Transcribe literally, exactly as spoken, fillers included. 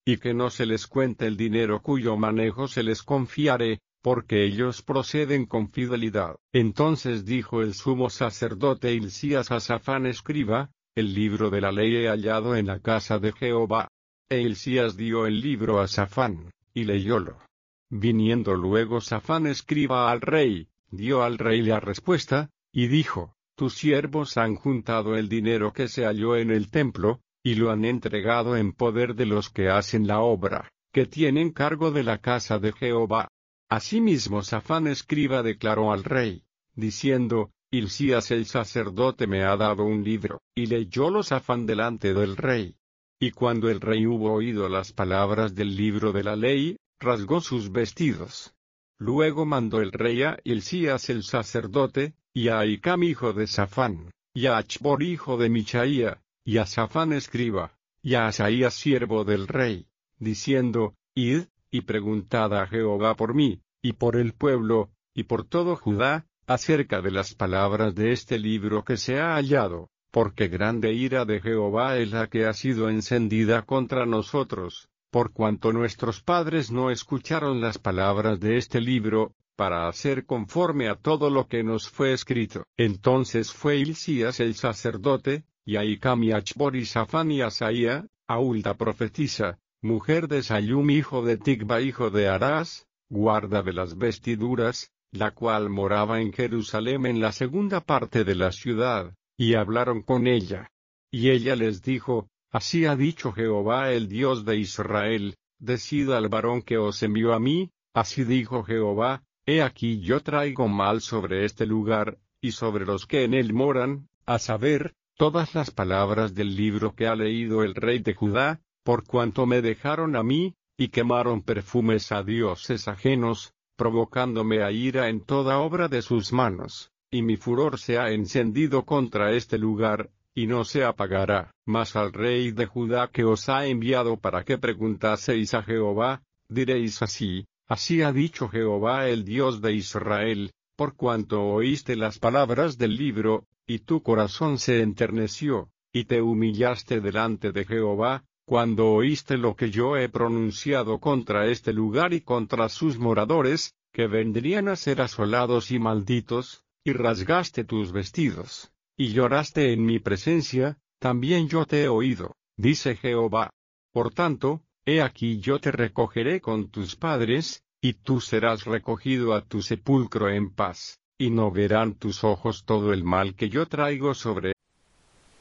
y que no se les cuente el dinero cuyo manejo se les confiare, porque ellos proceden con fidelidad. Entonces dijo el sumo sacerdote Hilcías a Safán escriba: el libro de la ley he hallado en la casa de Jehová. E Hilcías dio el libro a Safán, y leyólo. Viniendo luego Safán escriba al rey, dio al rey la respuesta, y dijo: tus siervos han juntado el dinero que se halló en el templo, y lo han entregado en poder de los que hacen la obra, que tienen cargo de la casa de Jehová. Asimismo Safán escriba declaró al rey, diciendo: Hilcías el sacerdote me ha dado un libro, y leyólo Safán delante del rey. Y cuando el rey hubo oído las palabras del libro de la ley, rasgó sus vestidos. Luego mandó el rey a Hilcías el sacerdote, y a Ahicam hijo de Safán, y a Achbor hijo de Michaía, y a Safán escriba, y a Asaías siervo del rey, diciendo: Id, y preguntad a Jehová por mí, y por el pueblo, y por todo Judá, acerca de las palabras de este libro que se ha hallado, porque grande ira de Jehová es la que ha sido encendida contra nosotros, por cuanto nuestros padres no escucharon las palabras de este libro, para hacer conforme a todo lo que nos fue escrito. Entonces fue Hilcías el sacerdote, y Ahicam y Achbor y Safán y Asaía, a Hulda profetisa, mujer de Sallum hijo de Ticba hijo de Arás, guarda de las vestiduras, la cual moraba en Jerusalén en la segunda parte de la ciudad, y hablaron con ella. Y ella les dijo: Así ha dicho Jehová el Dios de Israel, decid al varón que os envió a mí, así dijo Jehová: He aquí yo traigo mal sobre este lugar, y sobre los que en él moran, a saber, todas las palabras del libro que ha leído el rey de Judá, por cuanto me dejaron a mí, y quemaron perfumes a dioses ajenos, provocándome a ira en toda obra de sus manos, y mi furor se ha encendido contra este lugar, y no se apagará. Mas al rey de Judá que os ha enviado para que preguntaseis a Jehová, diréis así: Así ha dicho Jehová el Dios de Israel, por cuanto oíste las palabras del libro, y tu corazón se enterneció, y te humillaste delante de Jehová, cuando oíste lo que yo he pronunciado contra este lugar y contra sus moradores, que vendrían a ser asolados y malditos, y rasgaste tus vestidos, y lloraste en mi presencia, también yo te he oído, dice Jehová. Por tanto, he aquí yo te recogeré con tus padres, y tú serás recogido a tu sepulcro en paz, y no verán tus ojos todo el mal que yo traigo sobre